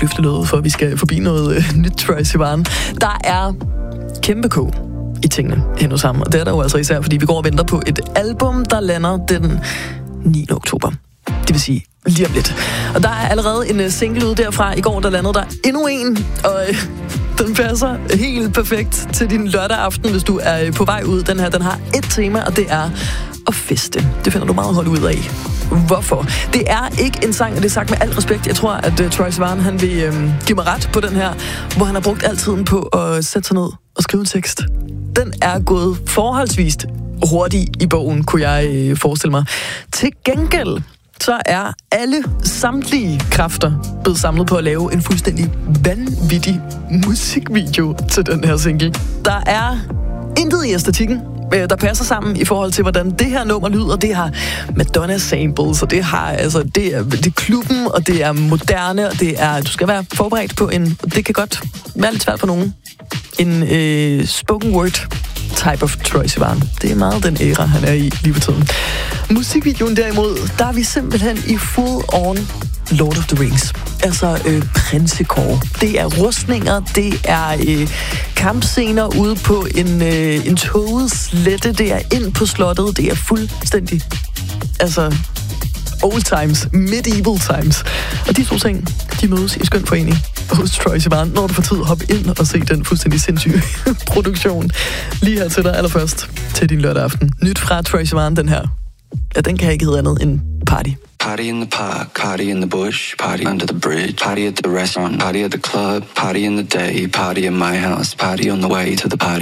løfte noget, for vi skal forbi noget nyt Troye Sivan. Der er kæmpe kog i tingene hen hos ham, og det er der jo altså især, fordi vi går og venter på et album, der lander den 9. oktober. Det vil sige lige om lidt. Og der er allerede en single ud derfra. I går, der landede der endnu en, og den passer helt perfekt til din lørdag aften, hvis du er på vej ud. Den her, den har et tema, og det er at feste. Det finder du meget holdt ud af. Hvorfor? Det er ikke en sang, og det er sagt med al respekt. Jeg tror, at Troye Sivan, han vil give mig ret på den her, hvor han har brugt al tiden på at sætte sig ned og skrive en tekst. Den er gået forholdsvist hurtigt i bogen, kunne jeg forestille mig. Til gengæld så er samtlige kræfter blevet samlet på at lave en fuldstændig vanvittig musikvideo til den her single. Der er intet i æstetikken, der passer sammen i forhold til, hvordan det her nummer lyder. Det har Madonna-samples, og det er klubben, og det er moderne, og det er, du skal være forberedt på det kan godt være lidt svært for nogen, en spoken word type of Troye Sivan. Det er meget den æra, han er i lige på tiden. Musikvideoen derimod, der er vi simpelthen i full on Lord of the Rings. Altså prinsekår. Det er rustninger, det er kampscener ude på en toget slette, det er ind på slottet, det er fuldstændig old times, medieval times. Og de to ting, de mødes i skøn forening hos Troye Sivan. Når du får tid, hop ind og se den fuldstændig sindssyge produktion. Lige her til dig allerførst til din lørdag aften. Nyt fra Troye Sivan, den her. Ja, den kan ikke hedde andet end Party. Party in the park, party in the bush, party under the bridge, party at the restaurant, party at the club, party in the day, party in my house, party on the way to the party.